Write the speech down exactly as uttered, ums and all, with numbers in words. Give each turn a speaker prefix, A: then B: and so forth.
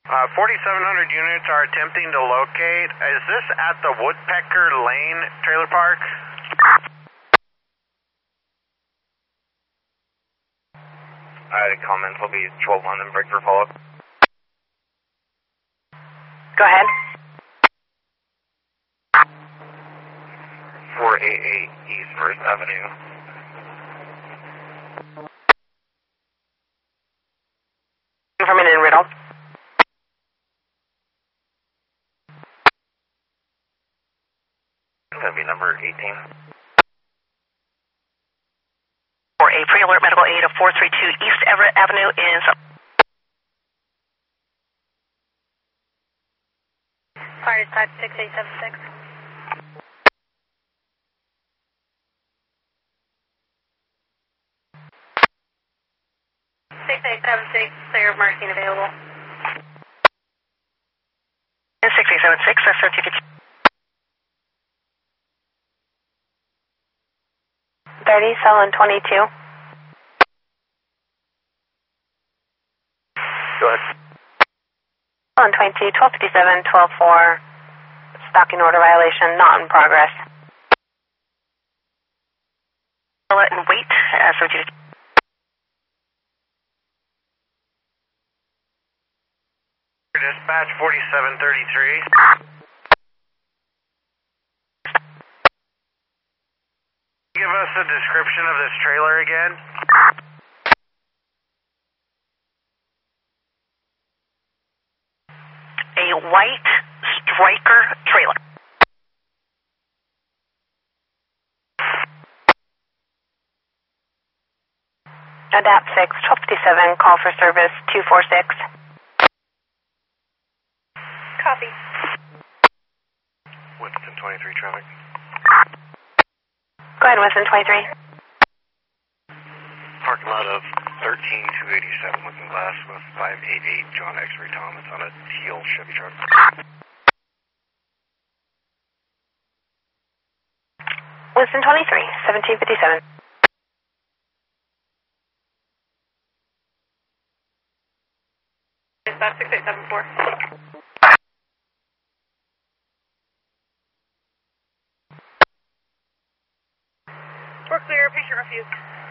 A: Uh, forty-seven hundred units are attempting to locate. Is this at the Woodpecker Lane trailer park?
B: Alright, comments will be twelve one and break for follow-up.
C: Go ahead.
B: four eighty-eight East First Avenue.
C: Confirming in Riddle.
B: That'd be number eighteen.
C: For a pre-alert medical aid of four three two East Everett Avenue is...
D: Fire type six eight seven six. six eight seven six, clear of Marcine available.
C: six eight seven six, that's thirty fifty. thirty, Sullen twenty-two.
B: Go ahead.
C: Sullen twenty-two, twelve fifty-seven, twelve four. Stalking order violation, not in progress. Let and wait, uh, thirty fifty.
A: Dispatch forty-seven thirty-three. Give us a description of this trailer again.
C: A white striker trailer. Adapt six, twelve fifty-seven, call for service two four six.
D: Copy.
B: Winston twenty-three traffic.
C: Go ahead, Winston twenty-three.
B: Parking lot of thirteen two eighty-seven looking glass with five eighty-eight John X-Ray Thomas on a teal Chevy truck.
C: Winston twenty-three, seventeen fifty-seven.
D: Dispatch six eight seven four. We're clear, patient refused.